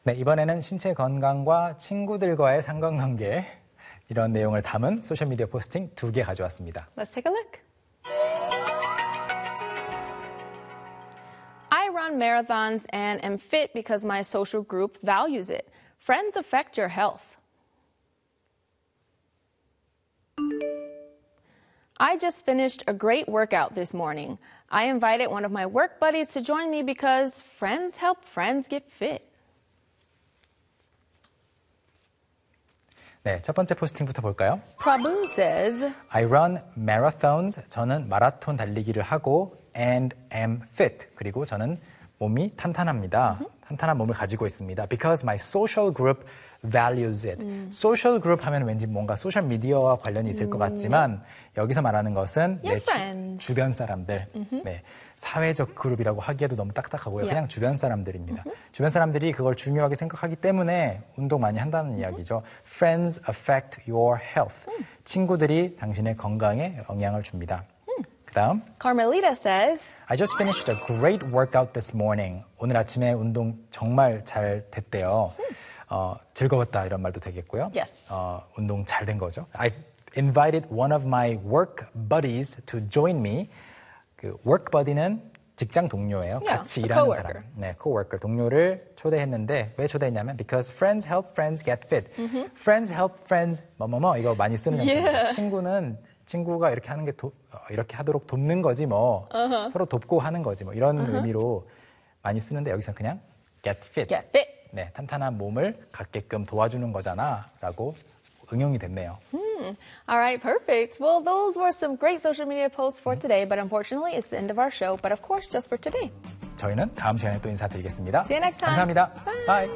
네, 이번에는 신체 건강과 친구들과의 상관관계 이런 내용을 담은 소셜미디어 포스팅 2개 가져왔습니다. Let's take a look. I run marathons and am fit because my social group values it. Friends affect your health. I just finished a great workout this morning. I invited one of my work buddies to join me because friends help friends get fit. 네, 첫 번째 포스팅부터 볼까요? Prabhu says, I run marathons. 저는 마라톤 달리기를 하고 and am fit. 그리고 저는 몸이 탄탄합니다. 탄탄한 몸을 가지고 있습니다. Because my social group values it. social group 하면 왠지 뭔가 소셜 미디어와 관련이 있을 것 같지만 여기서 말하는 것은 내 주변 사람들, 네, 사회적 그룹이라고 하기에도 너무 딱딱하고요. 그냥 주변 사람들입니다. 주변 사람들이 그걸 중요하게 생각하기 때문에 운동 많이 한다는 이야기죠. Friends affect your health. 친구들이 당신의 건강에 영향을 줍니다. 그다음 Carmelita says, I just finished a great workout this morning. 오늘 아침에 운동 정말 잘 됐대요. 즐거웠다 이런 말도 되겠고요. Yes. 운동 잘 된 거죠. I invited one of my work buddies to join me. 그 work buddy는 직장 동료예요. Yeah, 같이 a 일하는 coworker. 사람. 네, coworker 동료를 초대했는데 왜 초대했냐면 because friends help friends get fit. Friends help friends 뭐뭐뭐 이거 많이 쓰는 용어입니다. 친구가 이렇게 하는 게 이렇게 하도록 돕는 거지 뭐 서로 돕고 하는 거지 뭐 이런 의미로 많이 쓰는데 여기서 그냥 get fit. get fit. 네, 탄탄한 몸을 갖게끔 도와주는 거잖아라고 응용이 됐네요. All right, perfect. Well, those were some great social media posts for today, but unfortunately, it's the end of our show. But of course, just for today. 저희는 다음 시간에 또 인사드리겠습니다. See you next time. 감사합니다. Bye. Bye.